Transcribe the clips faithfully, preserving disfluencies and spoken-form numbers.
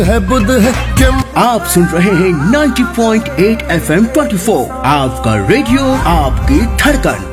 है बुध है क्यों? आप सुन रहे हैं नब्बे पॉइंट आठ एफ एम चौबीस, आपका रेडियो, आपकी धड़कन।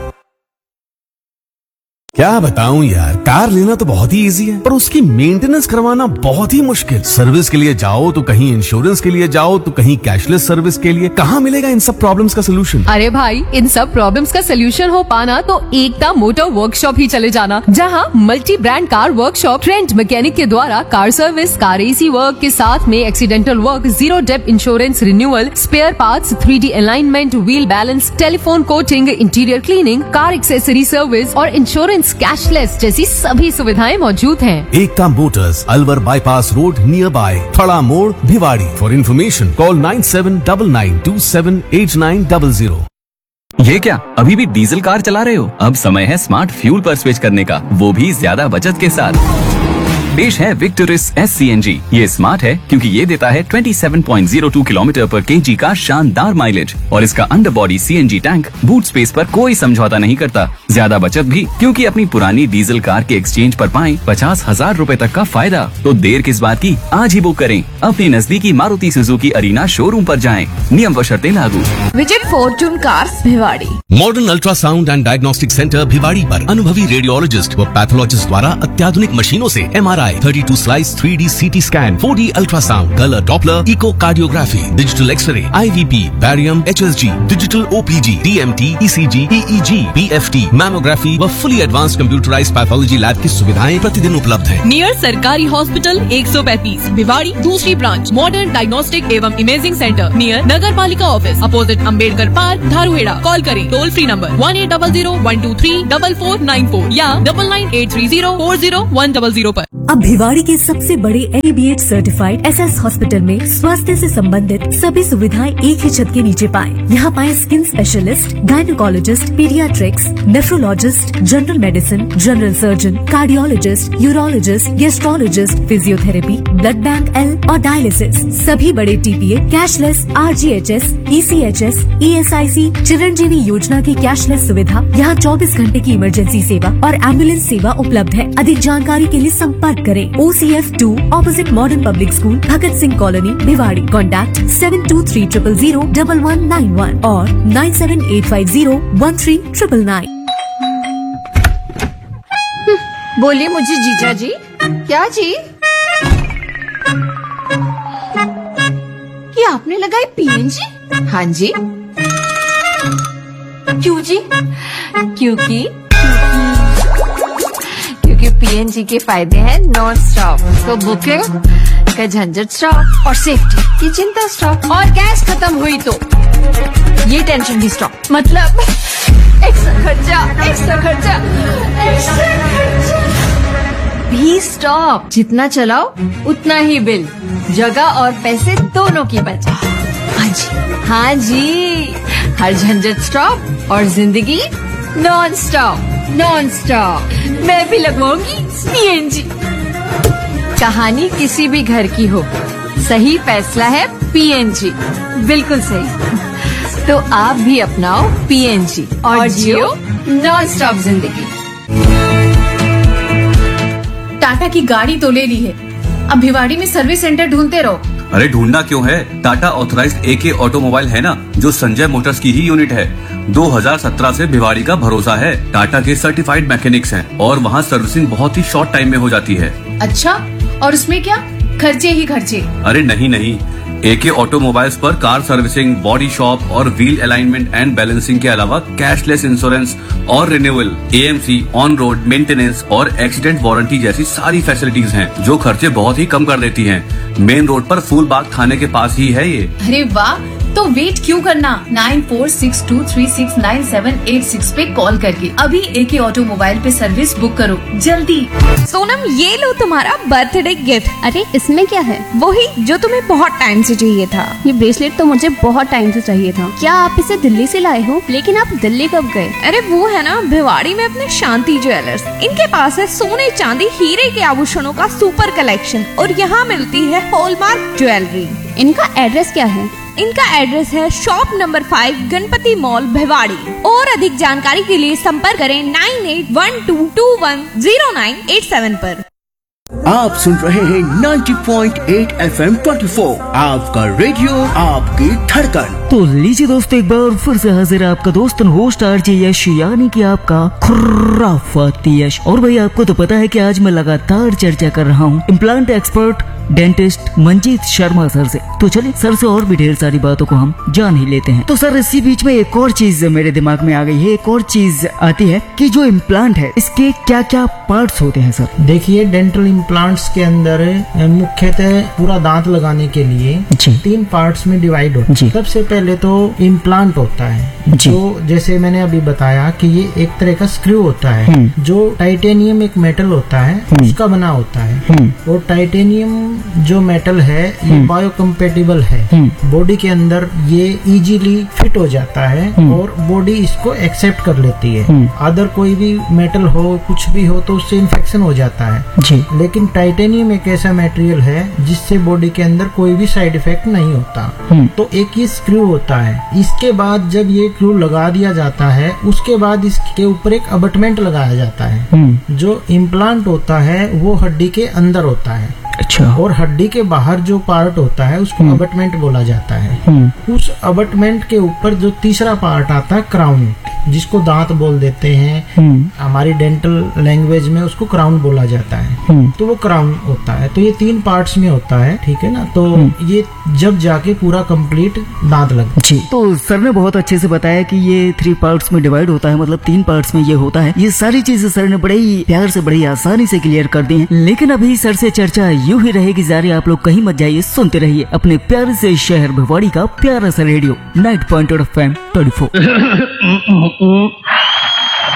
क्या बताऊं यार, कार लेना तो बहुत ही इजी है पर उसकी मेंटेनेंस करवाना बहुत ही मुश्किल। सर्विस के लिए जाओ तो कहीं इंश्योरेंस के लिए जाओ तो कहीं कैशलेस सर्विस के लिए। कहाँ मिलेगा इन सब प्रॉब्लम्स का सोल्यूशन? अरे भाई, इन सब प्रॉब्लम्स का सोल्यूशन हो पाना तो एकता मोटर वर्कशॉप ही चले जाना, जहां multi brand car workshop trend mechanic के द्वारा car service, car AC work के साथ में accidental work, zero depth insurance renewal, spare parts, three D alignment, wheel balance, telephone coating, interior cleaning, car accessory service और insurance cashless जैसी सभी सुविधाएं मौजूद हैं। एकता Motors, Alwar bypass road, near by थड़ा मोड़, Bhiwadi. For information call nine seven nine nine to seven eight nine zero zero. ये क्या, अभी भी डीजल कार चला रहे हो? अब समय है स्मार्ट फ्यूल पर स्विच करने का, वो भी ज्यादा बचत के साथ। पेश है Victoris S C N G. ये स्मार्ट है क्योंकि ये देता है सत्ताईस पॉइंट शून्य दो किलोमीटर पर केजी का शानदार माइलेज और इसका under body C N G tank boot space पर कोई समझौता नहीं करता। ज्यादा बचत भी क्योंकि अपनी पुरानी डीजल कार के एक्सचेंज पर पाएं पचास हजार रूपए तक का फायदा। तो देर किस बात की, आज ही बुक करें। अपनी नजदीकी मारुति सुजुकी अरीना शोरूम पर जाएं। नियम व शर्तें लागू। Visit Fortune cars Bhiwadi. Modern ultrasound and diagnostic centre Bhiwadi पर अनुभवी रेडियोलॉजिस्ट व पैथोलॉजिस्ट द्वारा अत्याधुनिक मशीनों से एम आर आई, thirty two slice three D C T scan, four D ultrasound, colour Doppler, eco cardiography, digital x ray, आई V P, barium, H S G, digital O P G, D M T, ई सी जी, ई ई जी, P F T, mammography व fully advance computerised pathology lab की सुविधाएं प्रतिदिन उपलब्ध है। Near सरकारी hospital एक सौ पैंतीस भिवाड़ी, दूसरी ब्रांच मॉडर्न डायग्नोस्टिक एवं इमेजिंग सेंटर नियर नगर पालिका office, opposite Ambedkar park, Dharuhera. Call करें toll free number one eight double zero one two three double four nine four या double nine eight three zero four zero one double zero पर। अब भिवाड़ी के सबसे बड़े N A B H certified S S hospital में स्वास्थ्य से संबंधित सभी सुविधाएं एक ही छत के नीचे पाएं। यहाँ पाएं skin specialist, gynaecologist, paediatrics, nephrologist, general medicine, general surgeon, cardiologist, urologist, gastrologist, physiotherapy, blood bank L और डायलिसिस, सभी बड़े T P A, cashless, R G H S, E C H S, E S I सी, चिरंजीवी योजना की cashless सुविधा। यहाँ चौबीस घंटे की इमरजेंसी सेवा और एम्बुलेंस सेवा उपलब्ध है। अधिक जानकारी के लिए संपर्क करें ओ C F two opposite modern public school, Bhagat Singh colony, Bhiwadi. Contact seven to three triple zero double one nine one और nine seven eight five zero one three triple nine. बोलिए मुझे जीजा जी। क्या जी? ये आपने लगाई पी एन जी? हाँ जी। क्यों जी? क्योंकि क्योंकि पी एन जी के फायदे हैं नॉन स्टॉप, तो बुकिंग का झंझट स्टॉप और सेफ्टी की चिंता स्टॉप, और गैस खत्म हुई तो ये टेंशन भी स्टॉप। मतलब एक्स्ट्रा खर्चा, एक्स्ट्रा खर्चा, एक्स्ट्रा खर्चा भी स्टॉप। जितना चलाओ उतना ही बिल, जगह और पैसे दोनों की बचत। हाँ जी, हाँ जी, हर झंझट स्टॉप और जिंदगी नॉन स्टॉप। नॉन स्टॉप मैं भी लगवाऊंगी पी एन जी। कहानी किसी भी घर की हो, सही फैसला है पी एन जी। बिल्कुल सही। तो आप भी अपनाओ पी एन जी और जियो नॉन स्टॉप जिंदगी। टाटा की गाड़ी तो ले ली है, अब भिवाड़ी में सर्विस सेंटर ढूंढते रहो। अरे ढूंढना क्यों है, टाटा ऑथराइज्ड ए के ऑटोमोबाइल है ना, जो संजय मोटर्स की ही यूनिट है। दो हज़ार सत्रह से भिवाड़ी का भरोसा है। टाटा के सर्टिफाइड मैकेनिक्स हैं और वहाँ सर्विसिंग बहुत ही शॉर्ट टाइम में हो जाती है। अच्छा, और उसमें क्या खर्चे ही खर्चे? अरे नहीं नहीं, ए के ऑटोमोबाइल्स पर कार सर्विसिंग, बॉडी शॉप और व्हील अलाइनमेंट एंड बैलेंसिंग के अलावा कैशलेस इंश्योरेंस और renewal, A M C, on road maintenance और एक्सीडेंट वारंटी जैसी सारी फैसिलिटीज हैं, जो खर्चे बहुत ही कम कर देती हैं। मेन रोड पर फूल बाग थाने के पास ही है ये। अरे वाह, तो वेट क्यों करना, nine four six to three six nine seven eight six पे कॉल करके अभी ए के ऑटोमोबाइल पे सर्विस बुक करो जल्दी। सोनम, ये लो तुम्हारा बर्थडे गिफ्ट। अरे इसमें क्या है? वही जो तुम्हें बहुत टाइम से चाहिए था। ये ब्रेसलेट तो मुझे बहुत टाइम से चाहिए था। क्या आप इसे दिल्ली से लाए हो? लेकिन आप दिल्ली कब गए? अरे वो है ना भिवाड़ी में अपने शांति ज्वेलर्स, इनके पास है सोने चांदी हीरे के आभूषणों का सुपर कलेक्शन और यहाँ मिलती है हॉलमार्क ज्वेलरी। इनका एड्रेस क्या है? इनका एड्रेस है shop number five, Ganpati mall, Bhiwadi. और अधिक जानकारी के लिए संपर्क करें nine eight one two to one zero nine eight seven पर। आप सुन रहे हैं नब्बे पॉइंट आठ एफ एम चौबीस, आपका रेडियो आपकी धड़कन। तो लीजिए दोस्तों, एक बार फिर से हाजिर है आपका दोस्त होस्ट आरजे यश, यानी कि आपका खुराफाती यश। और भाई आपको तो पता है कि आज मैं लगातार चर्चा कर रहा हूँ implant expert dentist Manjeet Sharma sir से। तो चलिए सर से और भी ढेर सारी बातों को हम जान ही लेते हैं। तो सर इसी बीच में एक और चीज मेरे दिमाग में आ गई है, एक और चीज आती है कि जो इम्प्लांट है इसके क्या क्या पार्ट्स होते हैं सर? देखिए, डेंटल इम्प्लांट्स के अंदर मुख्यतः पूरा दांत लगाने के लिए तीन पार्ट्स में डिवाइड होता है। सबसे पहले तो इम्प्लांट होता है, जो जैसे मैंने अभी बताया कि ये एक तरह का स्क्रू होता है जो टाइटेनियम एक मेटल होता है उसका बना होता है। और टाइटेनियम जो मेटल है ये बायोकम्पेटिबल है, बॉडी के अंदर ये इजीली फिट हो जाता है और बॉडी इसको एक्सेप्ट कर लेती है। अदर कोई भी मेटल हो, कुछ भी हो, तो उससे इन्फेक्शन हो जाता है जी। लेकिन टाइटेनियम एक ऐसा मटेरियल है जिससे बॉडी के अंदर कोई भी साइड इफेक्ट नहीं होता। तो एक ये स्क्रू होता है। इसके बाद जब ये स्क्रू लगा दिया जाता है उसके बाद इसके ऊपर एक अबटमेंट लगाया जाता है। जो इम्प्लांट होता है वो हड्डी के अंदर होता है। अच्छा। और हड्डी के बाहर जो पार्ट होता है उसको अबटमेंट बोला जाता है। उस अबटमेंट के ऊपर जो तीसरा पार्ट आता है क्राउन, जिसको दांत बोल देते हैं, हमारी डेंटल लैंग्वेज में उसको क्राउन बोला जाता है। तो वो क्राउन होता है। तो ये तीन पार्ट्स में होता है, ठीक है ना। तो ये जब जाके पूरा कंप्लीट दांत लगता है। तो सर ने बहुत अच्छे से बताया कि ये थ्री पार्ट्स में डिवाइड होता है, मतलब तीन पार्ट्स में ये होता है। ये सारी चीजें सर ने बड़े ही प्यार से, बड़ी आसानी से क्लियर कर दी है। लेकिन अभी सर से चर्चा यूं ही रहेगी जारी। आप लोग कहीं मत जाइए, सुनते रहिए अपने प्यारे से शहर भिवाड़ी का प्यारा सा radio night point F M twenty four.